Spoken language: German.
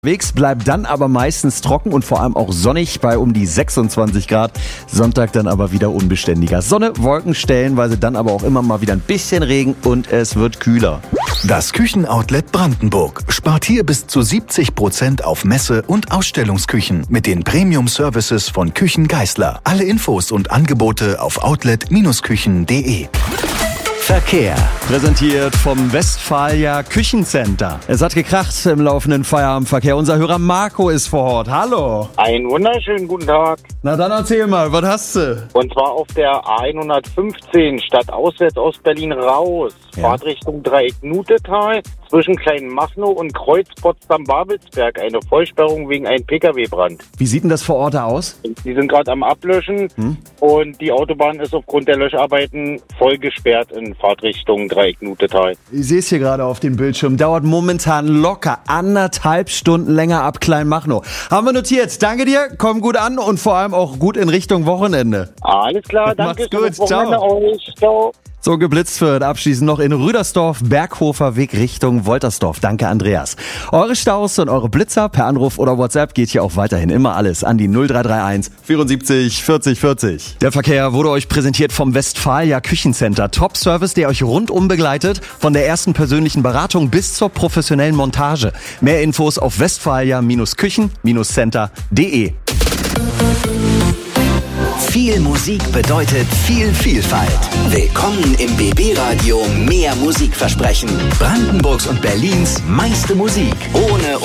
Unterwegs bleibt dann aber meistens trocken und vor allem auch sonnig bei um die 26 Grad. Sonntag dann aber wieder unbeständiger. Sonne, Wolken stellenweise, dann aber auch immer mal wieder ein bisschen Regen und es wird kühler. Das Küchenoutlet Brandenburg spart hier bis zu 70% auf Messe- und Ausstellungsküchen mit den Premium-Services von Küchen Geissler. Alle Infos und Angebote auf outlet-küchen.de. Verkehr. Präsentiert vom Westfalia Küchencenter. Es hat gekracht im laufenden Feierabendverkehr. Unser Hörer Marco ist vor Ort. Hallo. Einen wunderschönen guten Tag. Na dann erzähl mal, was hast du? Und zwar auf der A115 stadtauswärts aus Berlin raus. Ja. Fahrtrichtung Dreieck-Nutetal zwischen Kleinmachnow und Kreuz Potsdam-Babelsberg. Eine Vollsperrung wegen einem Pkw-Brand. Wie sieht denn das vor Ort aus? Die sind gerade am Ablöschen und die Autobahn ist aufgrund der Löscharbeiten voll gesperrt in Fahrtrichtung Dreieck-Nutetal. Ich sehe es hier gerade auf dem Bildschirm. Dauert momentan locker 1,5 Stunden länger ab Kleinmachnow. Haben wir notiert. Danke dir, komm gut an und vor allem auch gut in Richtung Wochenende. Alles klar, danke. Macht's gut, Wochenende ciao. euch. Ciao. So, geblitzt wird abschließend noch in Rüdersdorf, Berghofer Weg Richtung Woltersdorf. Danke, Andreas. Eure Staus und eure Blitzer per Anruf oder WhatsApp geht hier auch weiterhin immer alles an die 0331 74 40 40. Der Verkehr wurde euch präsentiert vom Westfalia Küchencenter. Top-Service, der euch rundum begleitet, von der ersten persönlichen Beratung bis zur professionellen Montage. Mehr Infos auf westfalia-küchen-center.de. Viel Musik bedeutet viel Vielfalt. Willkommen im BB Radio Mehr Musikversprechen. Brandenburgs und Berlins meiste Musik. Ohne